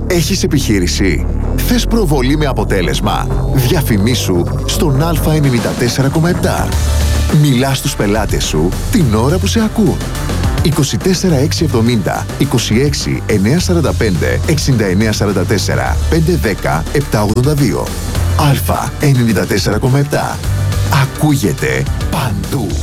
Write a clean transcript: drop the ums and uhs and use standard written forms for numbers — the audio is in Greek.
Έχεις επιχείρηση? Θες προβολή με αποτέλεσμα? Διαφημίσου στον Α94,7. Μιλάς στους πελάτες σου την ώρα που σε ακούν. 24670 26 945 6944 510 782. Α94,7. Ακούγεται παντού.